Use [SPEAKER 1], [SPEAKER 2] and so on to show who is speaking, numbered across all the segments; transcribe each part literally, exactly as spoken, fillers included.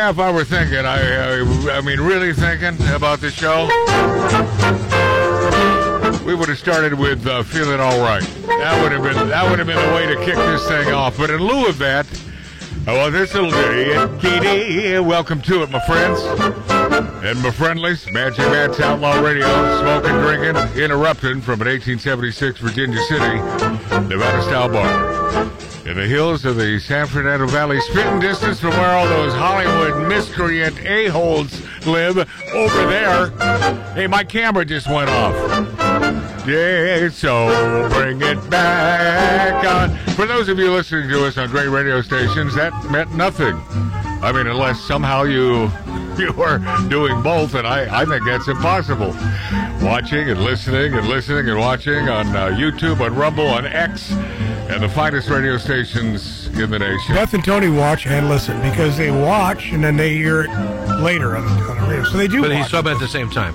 [SPEAKER 1] yeah, if I were thinking, I, I, I mean, really thinking about the show, we would have started with uh, "Feeling All Right." That would have been that would have been the way to kick this thing off. But in lieu of that, I want this little ditty. Kitty, welcome to it, my friends and my friendlies. Magic Matt's Outlaw Radio, smoking, drinking, interrupting from an eighteen seventy-six Virginia City, Nevada-style bar. In the hills of the San Fernando Valley, spitting distance from where all those Hollywood miscreant a-holes live, over there. Hey, my camera just went off. Yeah, so bring it back on. For those of you listening to us on great radio stations, that meant nothing. I mean, unless somehow you you are doing both, and I, I think that's impossible. Watching and listening and listening and watching on uh, YouTube, on Rumble, on X, and the finest radio stations in the nation.
[SPEAKER 2] Beth and Tony watch and listen because they watch and then they hear it later on the, on the radio. So they do
[SPEAKER 3] But
[SPEAKER 2] watch.
[SPEAKER 3] he's sub at the same time.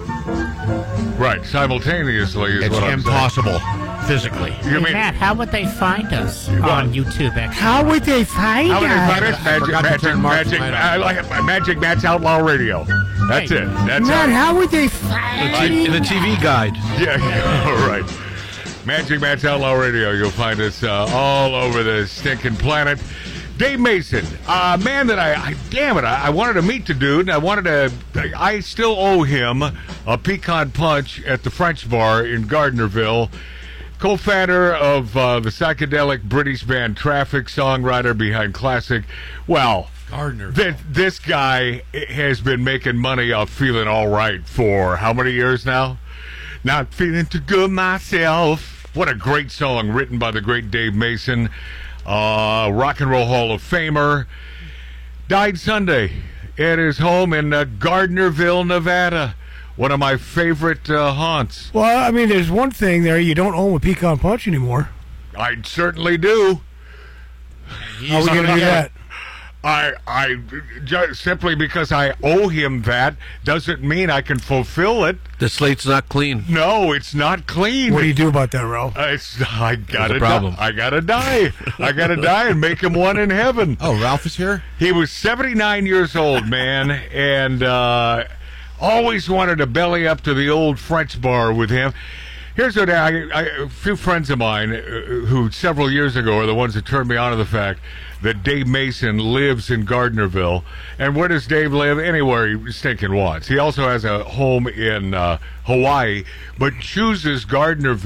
[SPEAKER 1] Right, simultaneously is
[SPEAKER 4] It's
[SPEAKER 1] what I'm
[SPEAKER 4] impossible physically.
[SPEAKER 1] saying. You
[SPEAKER 5] Hey,
[SPEAKER 1] mean,
[SPEAKER 5] Matt, how would they find us on YouTube? Actually?
[SPEAKER 2] How would they find
[SPEAKER 1] how would they find
[SPEAKER 2] us?
[SPEAKER 1] us? Magic,
[SPEAKER 3] forgot to
[SPEAKER 1] magic,
[SPEAKER 3] turn Mark's
[SPEAKER 1] magic,
[SPEAKER 3] light on.
[SPEAKER 1] I like it. Magic Matt's Outlaw Radio. That's
[SPEAKER 5] Hey.
[SPEAKER 1] it. That's
[SPEAKER 2] Matt,
[SPEAKER 1] how.
[SPEAKER 2] how would they
[SPEAKER 3] The
[SPEAKER 2] find
[SPEAKER 3] t- in the T V guide.
[SPEAKER 1] Yeah, yeah, all right. Magic Matt's Outlaw Radio. You'll find us uh, all over the stinking planet. Dave Mason, uh, man that I, I damn it, I, I wanted to meet the dude. I wanted to, I, I still owe him a pecan punch at the French Bar in Gardnerville. Co-founder of uh, the psychedelic British band Traffic, songwriter behind classic, well,
[SPEAKER 3] Gardner.
[SPEAKER 1] This, this guy has been making money off Feeling All Right for how many years now? Not feeling too good myself. What a great song written by the great Dave Mason, uh, Rock and Roll Hall of Famer. Died Sunday at his home in uh, Gardnerville, Nevada. One of my favorite uh, haunts.
[SPEAKER 2] Well, I mean, there's one thing there. You don't own a pecan punch anymore.
[SPEAKER 1] I certainly do.
[SPEAKER 2] How are we going to do that?
[SPEAKER 1] I, I, just simply because I owe him that doesn't mean I can fulfill it.
[SPEAKER 3] The slate's not clean.
[SPEAKER 1] No, it's not clean.
[SPEAKER 2] What do you do about that, Ralph?
[SPEAKER 1] Uh, It's, I gotta
[SPEAKER 3] There's a problem.
[SPEAKER 1] die. I gotta die. I gotta die and make him one in heaven.
[SPEAKER 4] Oh, Ralph is here?
[SPEAKER 1] He was seventy-nine years old, man, and uh, always wanted to belly up to the old French Bar with him. Here's what I, I, a few friends of mine uh, who several years ago are the ones that turned me on to the fact that Dave Mason lives in Gardnerville. And where does Dave live? Anywhere he stinking wants. He also has a home in uh, Hawaii, but chooses Gardnerville